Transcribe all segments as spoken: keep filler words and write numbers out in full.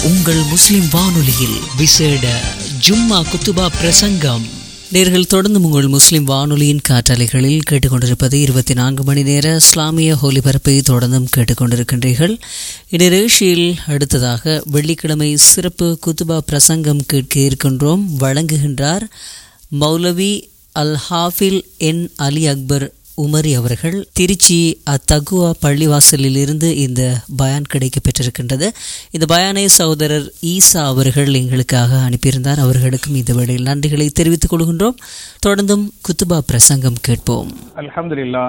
உங்கள் முஸ்லிம் வானொலியில் விசேட ஜும்மா குத்துபா பிரசங்கம். நேர்கள் தொடர்ந்து உங்கள் முஸ்லிம் வானொலியின் காற்றலைகளில் கேட்டுக்கொண்டிருப்பது இருபத்தி நான்கு மணி நேர இஸ்லாமிய ஒலிபரப்பை தொடர்ந்தும் கேட்டுக்கொண்டிருக்கின்றீர்கள். இந்நிகழ்ச்சியில் அடுத்ததாக வெள்ளிக்கிழமை சிறப்பு குத்துபா பிரசங்கம் கேட்க இருக்கின்றோம். வழங்குகின்றார் மௌலவி அல் ஹாஃபில் என் அலி அக்பர் உமரி அவர்கள். திருச்சி அத்தகுவா பள்ளிவாசலில் இருந்து இந்த பயான் கிடைக்க பெற்றிருக்கின்றது. இந்த பயானை சகோதரர் ஈசா அவர்கள் எங்களுக்காக அனுப்பியிருந்தார். அவர்களுக்கும் இந்த வேளையில் நன்றிகளை தெரிவித்துக் கொள்கின்றோம். தொடர்ந்தும் குத்துபா பிரசங்கம் கேட்போம். அல்ஹம்துலில்லாஹ்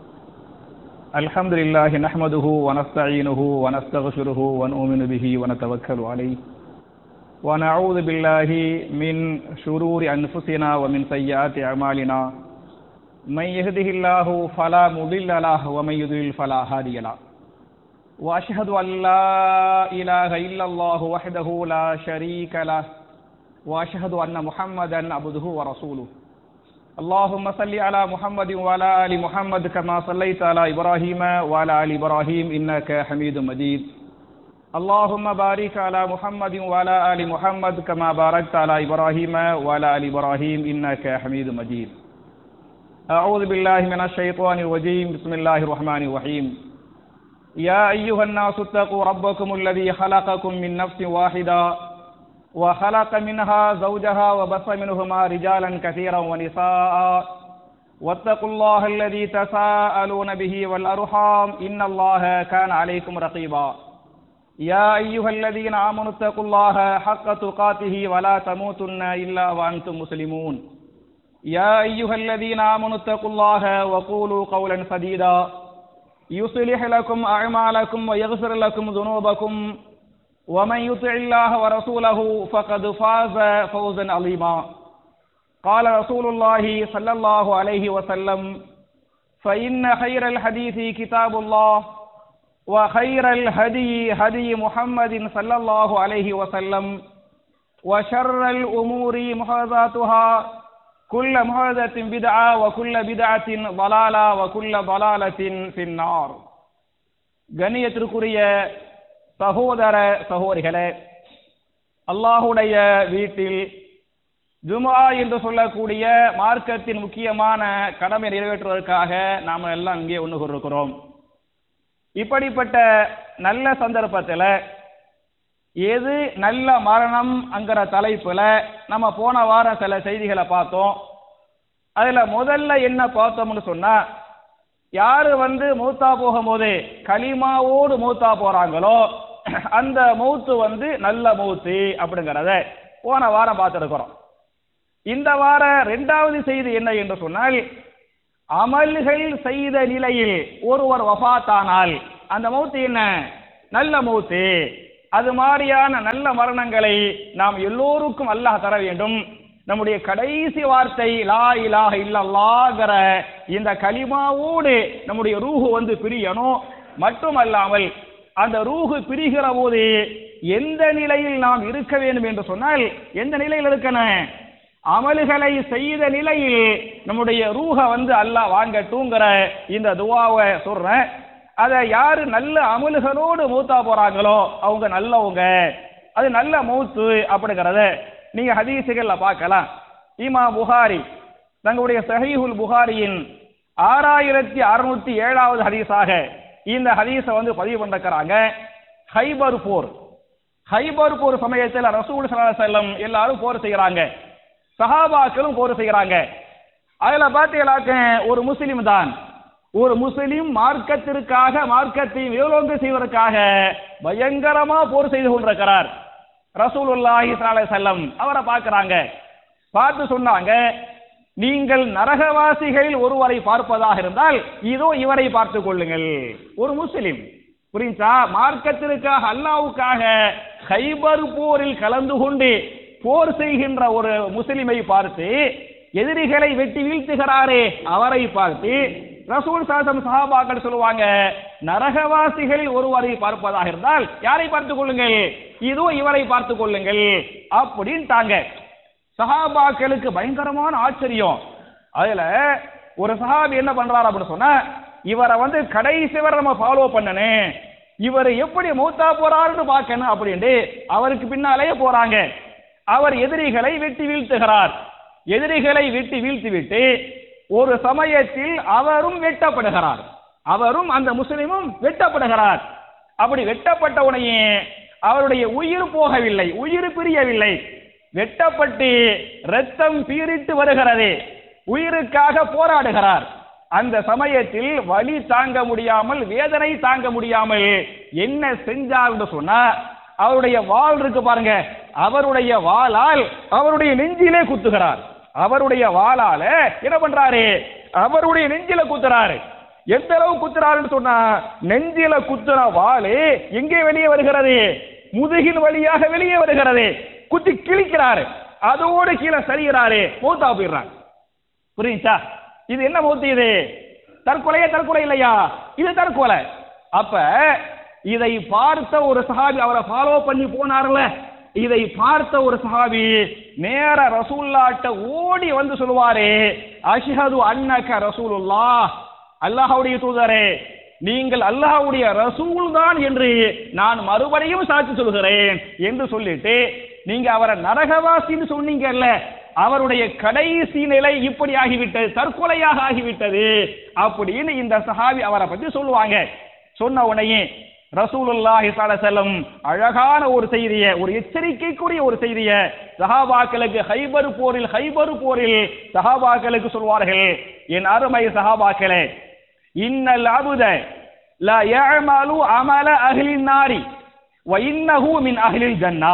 அல்ஹம்துலில்லாஹி நஹ்மதுஹு வ நஸ்தஈனுஹு வ நஸ்தக்ஃபிருஹு வ நு'மினு பிஹி வ நதவக்கலு அலைஹி வ நஊது பில்லாஹி மின் ஷுரூரி அன்ஃபுஸினா வ மின் ஸய்யிஆத்தி அமாலினா من يهده الله فلا مضل له ومن يضلل فلا هادي له واشهد ان لا اله الا الله وحده لا شريك له واشهد ان محمدا عبده ورسوله اللهم صل على محمد وعلى ال محمد كما صليت على ابراهيم وعلى ال ابراهيم انك حميد مجيد اللهم بارك على محمد وعلى ال محمد كما باركت على ابراهيم وعلى ال ابراهيم انك حميد مجيد. أعوذ بالله من الشيطان الرجيم. بسم الله الرحمن الرحيم. يا أيها الناس اتقوا ربكم الذي خلقكم من نفس واحدة وخلق منها زوجها وبث منهما رجالا كثيرا ونساء واتقوا الله الذي تساءلون به والأرحام إن الله كان عليكم رقيبا. يا أيها الذين آمنوا اتقوا الله حق تقاته ولا تموتن إلا وأنتم مسلمون. يا أيها الذين آمنوا اتقوا الله وقولوا قولا سديدا يصلح لكم أعمالكم ويغفر لكم ذنوبكم ومن يطع الله ورسوله فقد فاز فوزا عظيما. قال رسول الله صلى الله عليه وسلم فإن خير الحديث كتاب الله وخير الهدي هدي محمد صلى الله عليه وسلم وشر الأمور محدثاتها كل محدثة بدعة وكل بدعة ضلالة وكل ضلالة في النار. கண்ணியத்திற்குரிய சகோதர சகோதரிகளே, அல்லாஹுடைய வீட்டில் ஜும்ஆ என்று சொல்லக்கூடிய மார்க்கத்தின் முக்கியமான கடமை நிறைவேற்றுவதற்காக நாம் எல்லாம் இங்கே ஒன்று கூறியிருக்கிறோம். இப்படிப்பட்ட நல்ல சந்தர்ப்பத்தில் எது நல்ல மரணம் அங்கிற தலைப்புல நம்ம போன வாரம் சில செய்திகளை பார்த்தோம். அதுல முதல்ல என்ன பார்த்தோம்னு சொன்னா, யாரு வந்து மௌத்தா போகும்போது கலிமாவோடு மௌத்தா போறாங்களோ அந்த மௌத்து வந்து நல்ல மௌத்து அப்படிங்கிறத போன வாரம் பார்த்திருக்கிறோம். இந்த வார இரண்டாவது செய்தி என்ன என்று சொன்னால், அமல்கள் செய்த நிலையில் ஒருவர் வஃபாத்தானால் அந்த மௌத்து என்ன? நல்ல மௌத்து. அது மாதிரியான நல்ல மரணங்களை நாம் எல்லோருக்கும் அல்லாஹ் தர வேண்டும். நம்முடைய கடைசி வார்த்தை லா இலாஹ இல்லல்லாஹ்ங்கற இந்த கலிமாவோடு நம்முடைய ரூஹு வந்து பிரியணும். மட்டுமல்லாமல் அந்த ரூஹு பிரிகிற போது எந்த நிலையில் நாம் இருக்க வேண்டும் என்று சொன்னால், எந்த நிலையில் இருக்கணும்? அமல்களை செய்த நிலையில் நம்முடைய ரூஹ வந்து அல்லாஹ் வாங்கட்டுங்கிற இந்த துஆவை சொல்றேன். அதை யாரு நல்ல அமல்களோடு மௌத்தா போறாங்களோ அவங்க நல்லவங்க, அது நல்ல மௌத்து அப்படிங்கிறத நீங்க ஹதீசுகள்ல பார்க்கலாம். இமாம் புகாரி தங்களுடைய சஹீஹுல் புகாரியின் ஆறாயிரத்தி அறுநூத்தி ஏழாவது ஹதீஸாக இந்த ஹதீஸை வந்து பதிவு பண்ணிருக்கிறாங்க. ஹைபர் போர் ஹைபர் போர் சமயத்தில் ரசூல் ஸல்லல்லாஹு அலைஹி வஸல்லம் எல்லாரும் போர் செய்யறாங்க, சஹாபாக்களும் போர் செய்யறாங்க. அதுல பாத்தீங்களாக்க ஒரு முஸ்லிம் தான், ஒரு முஸ்லிம் மார்க்கத்திற்காக மார்க்கத்தை மேலோங்க செய்வதற்காக பயங்கரமா போர் செய்து கொண்டிருக்கிறார். ரசூலுல்லாஹி ஸல்லல்லாஹு அலைஹி வஸல்லம் அவரை பார்க்கறாங்க, பார்த்து சொன்னாங்க, நீங்கள் நரகவாசிகள் ஒருவரை பார்ப்பதாக இருந்தால் இதோ இவரை பார்த்துக் கொள்ளுங்கள். ஒரு முஸ்லிம் புரிஞ்சா, மார்க்கத்திற்காக அல்லாஹ்வுக்காக ஹைபர் போரில் கலந்து கொண்டு போர் செய்கின்ற ஒரு முஸ்லிமை பார்த்து எதிரிகளை வெட்டி வீழ்த்துகிறாரே அவரை பார்த்து ரசூல் ஸல்லல்லாஹு சஹாபாக்கள் சொல்லுவாங்க, நரகவாசிகள் ஒருவரை பார்ப்பதாக இருந்தால் யாரை பார்த்துக் கொள்ளுங்கள்? இதோ இவரை பார்த்துக் கொள்ளுங்கள் அப்படின்ட்டாங்க. சஹாபாக்களுக்கு பயங்கரமான ஆச்சரியம். அதுல ஒரு சஹாபி என்ன பண்றாரு அப்படின்னு சொன்னா, இவரை வந்து கடைசி வரை நம்ம ஃபாலோ பண்ணனே, இவர் எப்படி மௌத்தா போறாருன்னு பார்க்கணும் அப்படின்ட்டு அவருக்கு பின்னாலேயே போறாங்க. அவர் எதிரிகளை வெட்டி வீழ்த்துகிறார். எதிரிகளை வெட்டி வீழ்த்தி விட்டு ஒரு சமயத்தில் அவரும் வெட்டப்படுகிறார். அவரும் அந்த முஸ்லிமும் வெட்டப்படுகிறார். அப்படி வெட்டப்பட்ட உடனே அவருடைய உயிர் போகவில்லை, உயிர் பிரியவில்லை. வெட்டப்பட்டு ரத்தம் பீரிட்டு வருகிறது. உயிருக்காக போராடுகிறார். அந்த சமயத்தில் வலி தாங்க முடியாமல், வேதனை தாங்க முடியாமல் என்ன செஞ்சார் என்று சொன்னா, அவருடைய வாள் இருக்கு பாருங்க, அவருடைய வாளால் அவருடைய நெஞ்சிலே குத்துகிறார். அவருடைய வாளால என்ன பண்றாரு, அவருடைய நெஞ்சில குத்துறாரு. எந்த அளவு குத்துறாருன்னு சொன்னா, நெஞ்சில குத்துற வாளு எங்கே வெளியே வருகிறது, முதுகின் வழியாக வெளியே வருகிறது. குத்தி கிழிக்கிறாரு. அதோடு கீழே சரிகிறாரு, மௌத்தா போயிடுறாங்க. புரியுச்சா? இது என்ன மௌத்து? இது தற்கொலையா தற்கொலை இல்லையா? இது தற்கொலை. அப்ப இதை பார்த்த ஒரு சஹாபி, அவரை ஃபாலோ பண்ணி போனார்ல, இதை பார்த்த ஒரு சஹாபி நேர ரசூலுல்லாஹ்ட்ட ஓடி வந்து சொல்லுவாரே, அஷ்ஹது அன்னக ரசூலுல்லாஹ், அல்லாஹ்வுடைய தூதரே, நீங்கள் அல்லாஹ்வுடைய ரசூல் தான் என்று நான் மறுபடியும் சாட்சி சொல்கிறேன் என்று சொல்லிட்டு, நீங்க அவரை நரகவாசின்னு சொன்னீங்கல்ல, அவருடைய கடைசி நிலை இப்படி ஆகிவிட்டது, தற்கொலையாக ஆகிவிட்டது அப்படின்னு இந்த சஹாபி அவரை பத்தி சொல்லுவாங்க. சொன்ன உடனே ரசூலுல்லாஹி ஸல்லல்லாஹு அலைஹி வஸல்லம் அழகான ஒரு செய்தியை, ஒரு எச்சரிக்கைக்குரிய ஒரு செய்தியை சஹாபாக்களுக்கு ஹைபர் போரில் ஹைபர் போரில் சஹாபாக்களுக்கு சொல்வார்கள். என் அருமை சஹாபாக்களே, இன்னல் அபுத லா யஅமலு அமல அஹ்லின் நாரி வ இன்னஹு மின் அஹ்லில் ஜன்னா.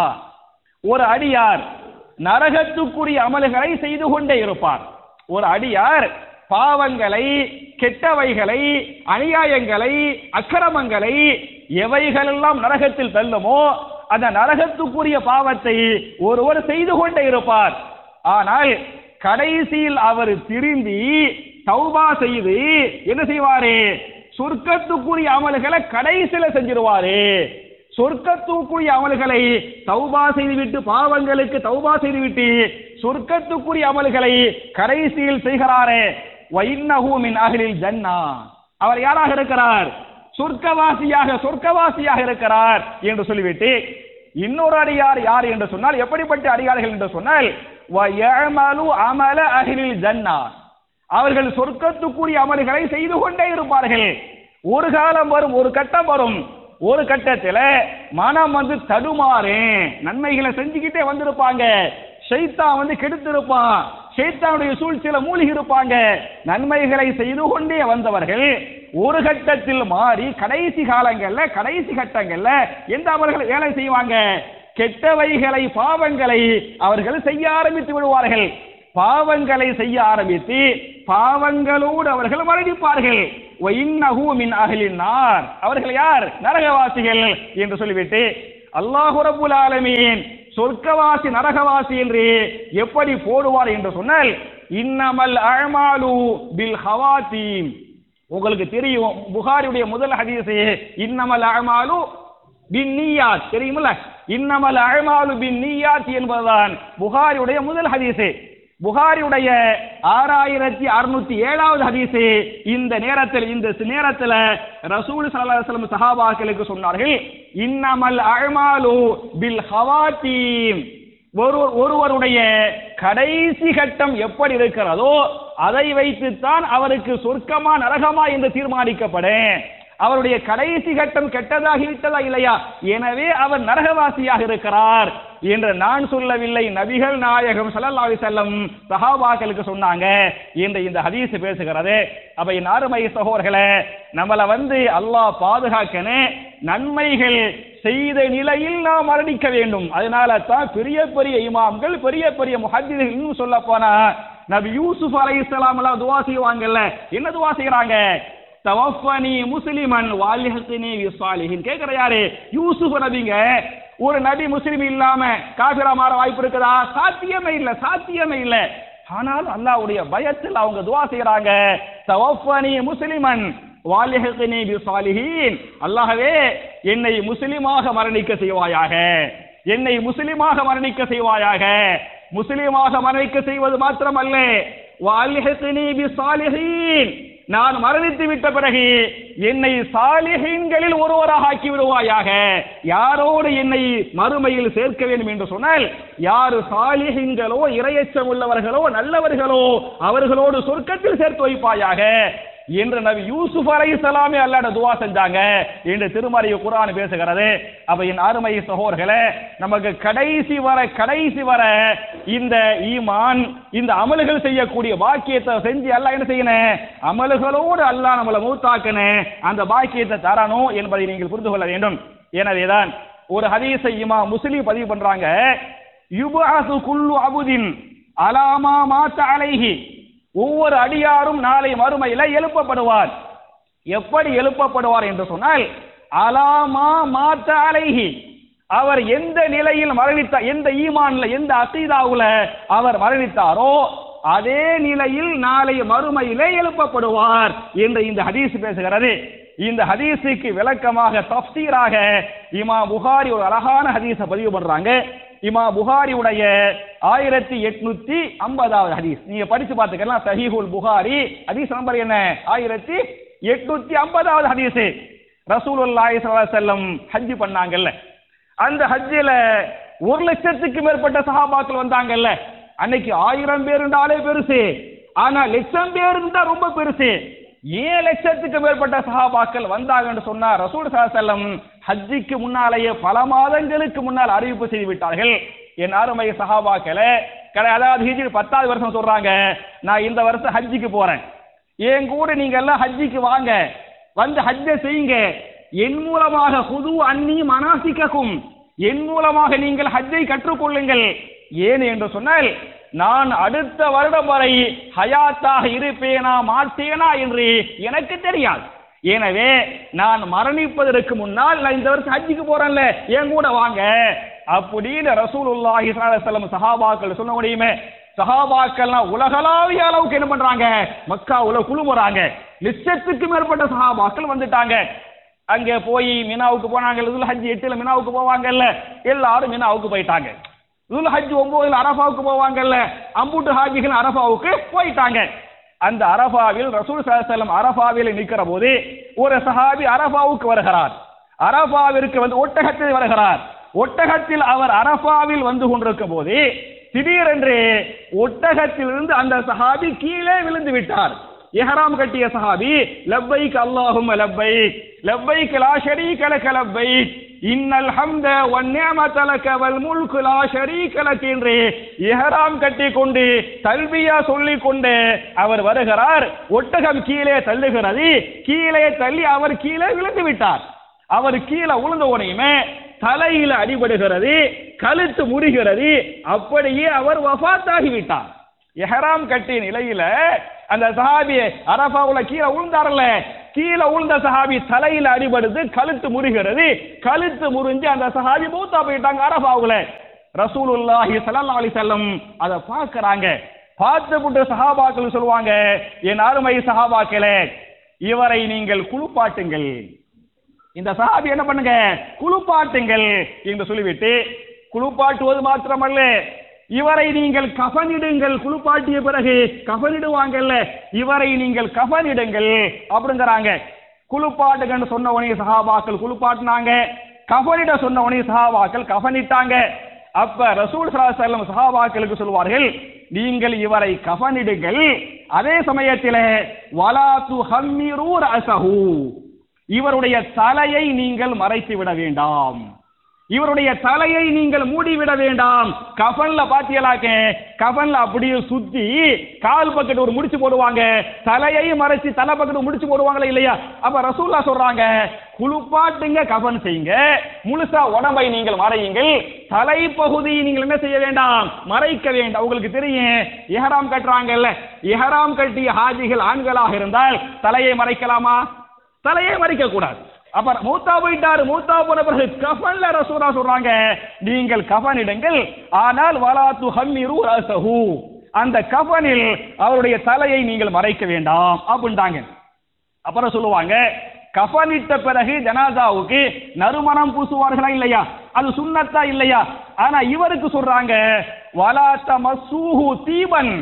ஒரு அடியார் நரகத்துக்குரிய அமல்களை செய்து கொண்டே இருப்பார். ஒரு அடியார் பாவங்களை, கெட்டவைகளை, அநியாயங்களை, அக்கிரமங்களை எவைகளெல்லாம் நரகத்தில் தள்ளுமோ அந்த நரகத்துக்குரிய பாவத்தை ஒருவர் செய்து கொண்டே இருப்பார். ஆனால் கடைசியில் அவர் திரும்பி தௌபா செய்து என்ன செய்வாரு, சொர்க்கத்துக்குரிய அமல்களை கடைசியில செஞ்சிருவாரு. சொர்க்கத்துக்குரிய அமல்களை தௌபா செய்துவிட்டு, பாவங்களுக்கு தௌபா செய்துவிட்டு சொர்க்கத்துக்குரிய அமல்களை கடைசியில் செய்கிறாரே, வைன்னஹு மின் அஹ்லில் ஜன்னா. அவர் யாராக இருக்கிறார், சொர்க்கவாசியாக சொர்க்கவாசியாக இருக்கிறார் என்று சொல்லிவிட்டு, இன்னொரு அடியார் யார் என்று சொன்னால், எப்படிப்பட்ட அடியார்கள் என்று சொன்னால், வயஅமலு அமல அஹ்லில் ஜன்னா, அவர்கள் சொர்க்கத்துக்குரிய அமல்களை செய்து கொண்டே இருப்பார்கள். ஒரு காலம் வரும், ஒரு கட்டம் வரும், ஒரு கட்டத்தில் மனம் வந்து தடுமாறு, நன்மைகளை செஞ்சுக்கிட்டே வந்திருப்பாங்க, ஷைத்தான் வந்து கெடுத்திருப்பான், ஷைத்தானுடைய சூழ்ச்சியில மூழ்கி இருப்பாங்க. நன்மைகளை செய்து கொண்டே வந்தவர்கள் ஒரு கட்டத்தில் மாறி கடைசி காலங்கள்ல, கடைசி கட்டங்கள்ல எந்த அமல்களை வேலை செய்வாங்க, கெட்டவைகளை, பாவங்களை அவர்கள் செய்ய ஆரம்பித்து விடுவார்கள். பாவங்களை செய்ய ஆரம்பித்து பாவங்களோடு அவர்கள் மரணிப்பார்கள். வைன்னஹு மின் அஹ்லின் நார், அவர்கள் யார், நரகவாசிகள் என்று சொல்லிவிட்டு, அல்லாஹ் ரப்புல் ஆலமீன் சொர்க்கவாசி நரகவாசி என்று எப்படி போடுவார் என்று சொன்னால், இன்னமல் அஅமாலு பில் ஹவாத்தீம். உங்களுக்கு தெரியும் புகாரியுடைய முதல் ஹதீஸ், இன்னமல் அஅமாலு பின் நிய்யாத், தெரியுமில்ல, இன்னமல் அஅமாலு பின் நிய்யாத் என்பதுதான் புகாரியுடைய முதல் ஹதீஸ். புகாரியுடைய ஆறாயிரத்தி அறுநூத்தி ஏழாவது ஹதீஸ். இந்த நேரத்தில் இந்த நேரத்தில் ரசூல் ஸல்லல்லாஹு அலைஹி வஸல்லம் சஹாபாக்களுக்கு சொன்னார்கள், இன்னமல் அஅமாலு பில் ஹவாத்தீம். ஒருவருடைய கடைசி கட்டம் எப்படி இருக்கிறதோ அதை வைத்துத்தான் அவருக்கு சொர்க்கமா நரகமா என்று தீர்மானிக்கப்படும். அவருடைய கடைசி கட்டம் கெட்டதாகி விட்டதா இல்லையா, எனவே அவர் நரகவாசியாக இருக்கிறார் என்று நான் சொல்லவில்லை, நபிகள் நாயகம் ஸல்லல்லாஹு அலைஹி வஸல்லம் சஹாபாக்களுக்கு சொன்னாங்க என்று இந்த ஹதீஸ் பேசுகிறது. அப்ப என் அருமை சகோதரர்களே, நம்மளை வந்து அல்லாஹ் பாதுகாக்கணும், நன்மைகள் செய்த நிலையில் நாம் மரணிக்க வேண்டும். அதனால தான் பெரிய பெரிய இமாம்கள், பெரிய பெரிய முஹத்திஸ்கள், இன்னும் சொல்ல போனா நபி யூசுப் அலைஹிஸ்ஸலாம் எல்லாம் துஆ செய்வாங்கல்ல, என்ன துஆ செய்யறாங்க, தவஃபனி முஸ்லிமன் வாலிஹ்தினி பிஸ்ஸாலிஹின். கேக்குற யாரு, யூசுப் நபிங்க. ஒரு நபி முஸ்லிம் இல்லாம காபிரா மாற வாய்ப்பு இருக்குதா? சாத்தியமே இல்ல, சாத்தியமே இல்ல. ஆனால் அல்லாஹ்வுடைய பயத்தில் அவங்க துஆ செய்யறாங்க, தவஃபனி முஸ்லிமன் வாலிஹ்தினி பிஸ்ஸாலிஹின். அல்லாஹ்வே என்னை முஸ்லிமாக மரணிக்க செய்வாயாக, என்னை முஸ்லிமாக மரணிக்க செய்வாயாக. முஸ்லிமாக மரணிக்க செய்வது மாத்திரமல்ல, வாலிஹ்தினி பிஸ்ஸாலிஹின், நான் மரணித்து விட்ட பிறகு என்னை சாலிஹீன்களில் ஒருவராக ஆக்கி விடுவாயாக. யாரோடு என்னை மறுமையில் சேர்க்க வேண்டும் என்று சொன்னால், யாரு சாலிஹீன்களோ இறையச்சம் உள்ளவர்களோ நல்லவர்களோ அவர்களோடு சொர்க்கத்தில் சேர்த்து வைப்பாயாக என்று நபி யூசுப் அலைஹிஸ்ஸலாமே அல்லாஹ்ட துஆ செஞ்சாங்க என்று திருமறை குர்ஆன் பேசுகிறது. அப்ப என் அருமை சகோதரர்களே, நமக்கு கடைசி வர கடைசி வர இந்த ஈமான் இந்த அமல்கள் செய்யக்கூடிய பாக்கியத்தை செஞ்சு அல்லாஹ் என்ன செய்யணும், அமல்களோடு அல்லாஹ் நம்மளை மௌத்தாக்கணும், அந்த பாக்கியத்தை தரணும் என்பதை நீங்கள் புரிந்து கொள்ள வேண்டும். எனவேதான் ஒரு ஹதீஸை இமாம் முஸ்லிம் பதிவு பண்றாங்க, யுபஅஸு குல்லு அபுதின் அலாமா மாத்த அலைஹி, ஒவ்வொரு அடியாரும் நாளை மறுமையில எழுப்பப்படுவார். எப்படி எழுப்பப்படுவார் என்று சொன்னால், அலாமா மாத்த அலைஹி, அவர் எந்த நிலையில் மரணித்த எந்த ஈமான்ல எந்த அகீதாவுல அவர் மரணித்தாரோ அதே நிலையில் நாளை மறுமையிலே எழுப்பப்படுவார் என்று இந்த ஹதீஸ் பேசுகிறது. இந்த ஹதீஸுக்கு விளக்கமாக தஃப்சீராக இமாம் புகாரி ஒரு அழகான ஹதீஸை பதிவு பண்றாங்க. இமாம் புகாரி உடைய ஆயிரத்தி எட்நூத்தி ஐம்பதாவது ஹதீஸ் நீங்க படிச்சு பார்த்துக்கலாம். சஹீஹுல் புகாரி ஹதீஸ் நம்பர் என்ன, ஆயிரத்தி எட்நூத்தி ஐம்பதாவது ஹதீஸ். ரசூலுல்லாஹி ஸல்லல்லாஹு அலைஹி வஸல்லம் ஹஜ் பண்ணாங்கல்ல, அந்த ஹஜ்ஜில ஒரு லட்சத்துக்கு மேற்பட்ட சஹாபாக்கள் வந்தாங்கல்ல. அன்னைக்கு ஆயிரம் பேர் இருந்தாலே பெருசு, ஆனா லட்சம் பேர் இருந்தா ரொம்ப பெருசு. ஏழு லட்சத்துக்கு மேற்பட்ட சஹாபாக்கள் வந்தாங்கன்னு சொன்னா ரசூல் ஸல்லல்லாஹு அலைஹி வஸல்லம் ஹஜ்ஜிக்கு முன்னாலேயே பல மாதங்களுக்கு முன்னால் அறிவிப்பு செய்து விட்டார்கள். என் அருமை சஹாபாக்களே, அதாவது ஹிஜ்ரி பத்தாவது வருஷம் சொல்றாங்க, நான் இந்த வருஷம் ஹஜ்ஜிக்கு போறேன், என் கூட நீங்க எல்லாம் ஹஜ்ஜிக்கு வாங்க, வந்து ஹஜ்ஜை செய்யுங்க, என் மூலமாக ஹுது அன்னி மனாசிக்ககும், என் மூலமாக நீங்கள் ஹஜ்ஜை கற்றுக்கொள்ளுங்கள். ஏன் என்று சொன்னால், நான் அடுத்த வருடம் வரை ஹயாத்தாக இருப்பேனா மாட்டேனா என்று எனக்கு தெரியாது. எனவே நான் மரணிப்பதற்கு முன்னால் நான் இந்த வருஷம் ஹஜ்ஜுக்கு போறேன்ல, என் கூட வாங்க அப்படின்னு ரசூலுல்லாஹி ஸல்லல்லாஹு அலைஹி வஸல்லம் சஹாபாக்கள் சொல்ல முடியுமே. சஹாபாக்கள்னா உலகளாவிய அளவுக்கு என்ன பண்றாங்க, மக்காவுல குழுமுறாங்க. லட்சத்துக்கு மேற்பட்ட சஹாபாக்கள் வந்துட்டாங்க. அங்கே போய் மினாவுக்கு போனாங்க. இதுல ஹஜ் எட்டுல மினாவுக்கு போவாங்கல்ல, எல்லாரும் மினாவுக்கு போயிட்டாங்க. இதுல ஹஜ் ஒன்பதுல அரஃபாவுக்கு போவாங்கல்ல, அம்புட்டு ஹாஜிகள் அரஃபாவுக்கு போயிட்டாங்க. அந்த அரஃபாவில் ரசூல் ஸல்லல்லாஹு அலைஹி வஸல்லம் அரஃபாவில் நிற்கிற போது ஒரு சஹாபி அரஃபாவுக்கு வருகிறார். அரஃபாவிற்கு வந்து ஒட்டகத்தில் வருகிறார். ஒட்டகத்தில் அவர் அரஃபாவில் வந்து கொண்டிருக்கும் போது திடீரென்று ஒட்டகத்திலிருந்து அந்த சஹாபி கீழே விழுந்து விட்டார். இஹ்ராம் கட்டிய சஹாபி, லப்பைக் அல்லாஹும்ம லப்பைக் லப்பைக் லா ஷரீக லக லப்பைக் இன்னல் ஹம்த வன் நிஅமத லக வல் முல்கு லா ஷரீக லக என்று இஹ்ராம் கட்டி கொண்டு தல்பியா சொல்லிக் கொண்டு அவர் வருகிறார். ஒட்டகம் கீழே தள்ளுகிறது. கீழே தள்ளி அவர் கீழே விழுந்து விட்டார். அவர் கீழே விழுந்த உடனே தலையில அடிபடுகிறது, கழுத்து முறிகிறது. அப்படியே அவர் வஃபாத்தாகி விட்டார். இஹ்ராம் கட்டிய நிலையில அந்த சஹாபி அரஃபாவுல கீழே விழுந்தார்ல, கீழே விழுந்த சஹாபி தலையில அடிபடுது, கழுத்து முறிகிறது. கழுத்து முறிஞ்சு அந்த சஹாபி மூத்தா போயிட்டாங்க அரஃபாவுல. ரசூலுல்லாஹி ஸல்லல்லாஹு அலைஹி வஸல்லம் அதை பார்க்கறாங்க. பார்த்துவிட்டு சஹாபாக்கள் சொல்லுவாங்க, என் அருமை சஹாபாக்களே, இவரை நீங்கள் குளிப்பாட்டுங்கள். இந்த சஹாபி என்ன பண்ணுங்க, குளிப்பாட்டுங்கள் என்று சொல்லிவிட்டு, குளிப்பாட்டுவது மாத்திரமல்ல, இவரை நீங்கள் கஃனிடுங்கள். குளிப்பாட்டிய பிறகு கஃனிடுவாங்கல்ல, இவரை நீங்கள் கஃனிடுங்கள் அப்படிங்கிறாங்க. குளிப்பாட்டுங்கன்னு சொன்ன உடனே சஹாபாக்கள் குளிப்பாட்டினாங்க. கஃனிட சொன்ன உடனே சஹாபாக்கள் கஃனிட்டாங்க. அப்ப ரசூல் ஸல்லல்லாஹு அலைஹி வஸல்லம் சஹாபாக்களுக்கு சொல்வார்கள், நீங்கள் இவரை கஃனிடுங்கள், அதே சமயத்தில் வலா துஹம்மிரு ரஅஸஹு, இவருடைய தலையை நீங்கள் மறைத்து விட வேண்டாம், இவருடைய தலையை நீங்கள் மூடிவிட வேண்டாம். கஃன்ல பாத்தியலாக்க, கஃன்ல அப்படியே சுத்தி கால் பக்கெட் ஒரு முடிச்சு போடுவாங்க, தலையை மறைச்சு தலை பக்கெட் முடிச்சு போடுவாங்களா இல்லையா? அப்ப ரசூலுல்லாஹ் சொல்றாங்க, குளிப்பாட்டுங்க, கஃன் செய்யுங்க, முழுசா உடம்பை நீங்கள் மறையுங்கள், தலை பகுதியை நீங்கள் என்ன செய்ய வேண்டாம், மறைக்க வேண்டாம். உங்களுக்கு தெரியும், இஹ்ராம் கட்டுறாங்கல்ல, இஹ்ராம் கட்டிய ஹாஜிகள் ஆண்களாக இருந்தால் தலையை மறைக்கலாமா? தலையை மறைக்க கூடாது. அப்ப மூத்தா போயிட்டாரு, மூத்தா போன பிறகு கஃன்ல ரசூலுல்லாஹ் சொல்றாங்க, நீங்கள் கஃனிடுங்கள், ஆனால் வலா துஹம்மிரு ரஅஸஹு, அந்த கஃனில் அவருடைய தலையை நீங்கள் மறைக்க வேண்டாம் அப்படின்றாங்க. அப்புறம் சொல்லுவாங்க, கஃனிட்ட பிறகு ஜனாசாவுக்கு நறுமணம் பூசுவார்களா இல்லையா? அது சுன்னத்தா இல்லையா? ஆனா இவருக்கு சொல்றாங்க, வலா தமஸ்ஸூஹு தீபன்,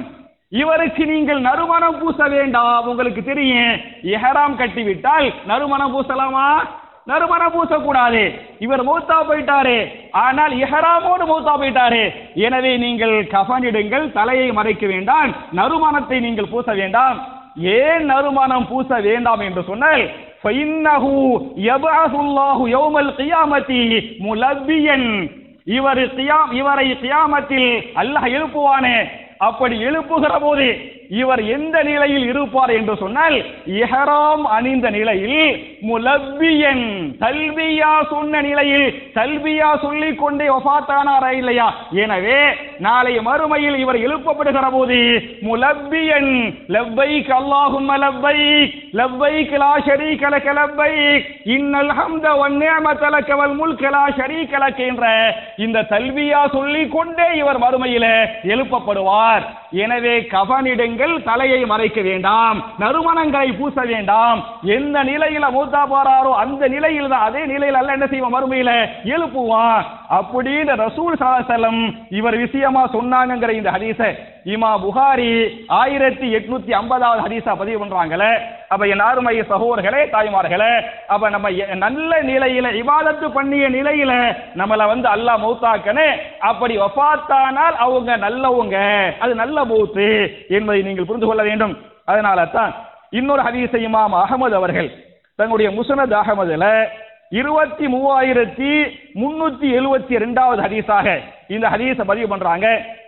இவருக்கு நீங்கள் நறுமணம் பூச வேண்டாம். உங்களுக்கு தெரியும், இஹ்ராம் கட்டிவிட்டால் நறுமணம் பூசலாமா? நறுமணம் பூசக்கூடாது. இவர் மௌத்தா போயிட்டாரு, ஆனால் இஹ்ராமோடு மௌத்தா போயிட்டாரு. எனவே நீங்கள் கஃனிடுங்கள், தலையை மறைக்க வேண்டாம், நறுமணத்தை நீங்கள் பூச வேண்டாம். ஏன் நறுமணம் பூச வேண்டாம் என்று சொன்னால், ஃபஇன்னஹு யபஅஸுல்லாஹு யௌமல் கியாமத்தி முலப்பியன், இவர் கியாம் இவரை கியாமத்தில் அல்லாஹ் எழுப்புவானே. அப்படி எழுப்புகிற போது இவர் எந்த நிலையில் இருப்பார் என்று சொன்னால், இஹ்ராம் அணிந்த நிலையில், முலப்பியன் தல்பியா சொன்ன நிலையில், தல்பியா சொல்லிக் கொண்டே வஃபாத்தானாரா இல்லையா? எனவே நாளை மறுமையில் இவர் எழுப்பப்படுகிற போது முலப்பியன் லப்பைக் அல்லாஹும்ம லப்பைக் லப்பைக் லா ஷரீக லக லப்பைக் இன்னல் ஹம்த வன் நிஅமத லக வல் முல்க லா ஷரீக லக என்ற இந்த தல்பியா சொல்லிக் கொண்டே இவர் மறுமையில் எழுப்பப்படுவார். எனவே கஃனிடுங்கள், தலையை மறைக்க வேண்டாம், நறுமணங்களை பூச வேண்டாம். எந்த நிலையில மூத்தா போறாரோ அந்த நிலையில் தான், அதே நிலையில் அல்ல என்ன செய்வான், மறுமையில எழுப்புவான். அப்படின்னு ரசூல் ஸல்லல்லாஹு அலைஹி வஸல்லம் இவர் விஷயமா சொன்னாங்கங்கிற இந்த ஹதீஸை இமாம் புகாரி ஆயிரத்தி எட்நூத்தி ஐம்பதாவது ஹதீஸா பதிவு பண்றாங்களே. அப்ப என் அருமை சகோதரர்களே, தாய்மார்களே, அப்ப நம்ம நல்ல நிலையில இபாதத்து பண்ணிய நிலையில நம்மள வந்து அல்லாஹ் மௌத்தாக்கனே. அப்படி வஃபாத்தானால் அவங்க நல்லவங்க, அது நல்ல மௌத்து என்பதை நீங்கள் புரிந்து கொள்ள வேண்டும். அதனால தான் இன்னொரு ஹதீஸை இமாம் அஹமது அவர்கள் தங்களுடைய முஸ்னத் அஹமதுல இருபத்தி மூவாயிரத்தி முன்னூத்தி எழுபத்தி இரண்டாவது ஹதீஸாக இந்த ஹதீஸை பதிவு பண்றாங்க.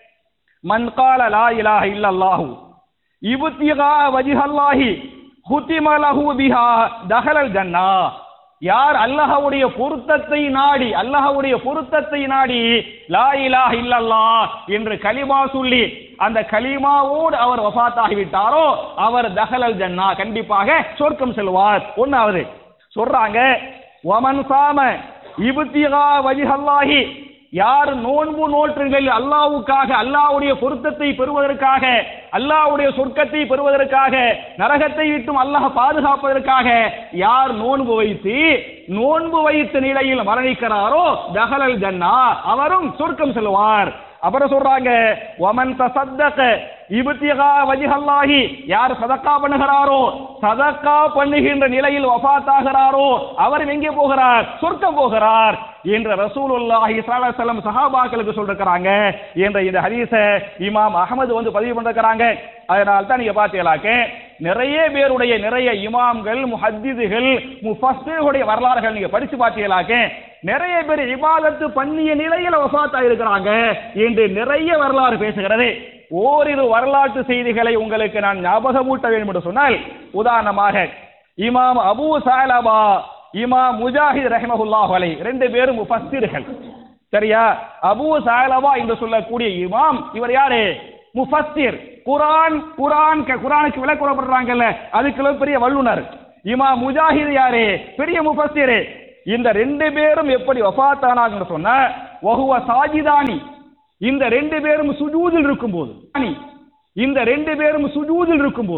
மன் கால லா இலாஹ இல்லல்லாஹு இப்திகா வஜ்ஹல்லாஹி ஹுதிம லஹு பிஹா தஹலல் ஜன்னா. யார் அல்லாஹ்வுடைய பொருத்தத்தை நாடி, அல்லாஹ்வுடைய பொருத்தத்தை நாடி லா இலாஹ இல்லல்லாஹ் என்று கலிமா சொல்லி அந்த கலிமாவோடு அவர் வஃபாத்தாகிவிட்டாரோ அவர் தஹலல் ஜன்னா, கண்டிப்பாக சொர்க்கம் செல்வார். ஒன்னாவது சொல்றாங்க, வமன் சாம இப்திகா வஜ்ஹல்லாஹி, யார் நோன்பு நோற்றுங்கள் அல்லாஹ்வுக்காக, அல்லாஹ்வுடைய பொருத்தத்தை பெறுவதற்காக, அல்லாஹ்வுடைய சொர்க்கத்தை பெறுவதற்காக, நரகத்தை விட்டும் அல்லாஹ் பாதுகாப்பதற்காக யார் நோன்பு வைத்து நோன்பு வைத்த நிலையில் மரணிக்கிறாரோ தஹலல் ஜன்னா, அவரும் சொர்க்கம் செல்வார். அப்புறம் சொல்றாங்க, வமன் தஸத்தக இப்திகா வஜ்ஹல்லாஹி, யார் சதக்கா பண்ணுகிறாரோ, சதக்கா பண்ணுகின்ற நிலையில் வஃபாத்தாகிறாரோ அவர் எங்கே போகிறார், சொர்க்கம் போகிறார் என்ற ரசூலுல்லாஹி ஸல்லல்லாஹு அலைஹி வஸல்லம் சஹாபாக்களுக்கு சொல்றாங்க என்ற இந்த ஹதீஸை இமாம் அஹமது வந்து பதிவு பண்றாங்க. அதனால தான் நீங்க பாத்தீங்களாக்க நிறைய பேருடைய நிறைய இமாம்கள், முஹத்திதுகள், முஃபஸ்ஸிர்களுடைய வரலாறுகள் நீங்க படிச்சு பாத்தீங்களாக்க நிறைய பேர் இபாதத்து பண்ணிய நிலையில வஃபாத்தா இருக்கிறாங்க என்று நிறைய வரலாறு பேசுகிறது. ஓரிரு வரலாற்று செய்திகளை உங்களுக்கு நான் ஞாபகமூட்ட வேண்டும் என்று சொன்னால், உதாரணமாக இமாம் அபூ ஸஅலபா, இமாம் முஜாஹித் ரஹ்மத்துல்லாஹி அலைஹி, ரெண்டு பேரும் முஃபஸ்ஸிர்கள். சரியா? அபூ ஸஅலபா என்று சொல்லக்கூடிய இமாம், இவர் யாரு, முஃபஸ்ஸிர். குர்ஆன் குர்ஆன் குர்ஆனுக்கு விளக்கம் பண்றாங்கல்ல, அதுக்கு பெரிய வல்லுனர். இமாம் முஜாஹித் யாரு, பெரிய முஃபஸ்ஸிர். இந்த ரெண்டு பேரும் எப்படி வஃபாத்தானாங்கன்னு சொன்னா, வஹுவ சாஜிதானி, இந்த ரெண்டு பேரும் சுஜூதில் இருக்கும்போது, இந்த ரெண்டு பேரும் சுஜூதில் இருக்கும்போது